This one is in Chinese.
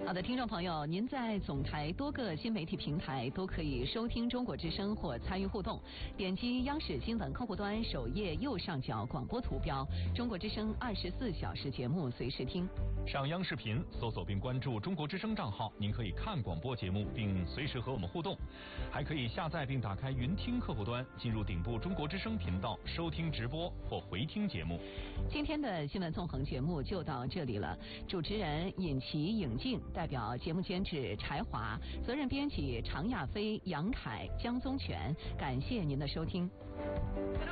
好的，听众朋友，您在总台多个新媒体平台都可以收听中国之声或参与互动。点击央视新闻客户端首页右上角广播图标，中国之声24小时节目随时听。 上央视频搜索并关注中国之声账号，您可以看广播节目并随时和我们互动，还可以下载并打开云听客户端，进入顶部中国之声频道收听直播或回听节目。 今天的新闻纵横节目就到这里了，主持人尹奇、尹静，代表节目监制柴华，责任编辑常亚飞、杨凯、江宗全，感谢您的收听。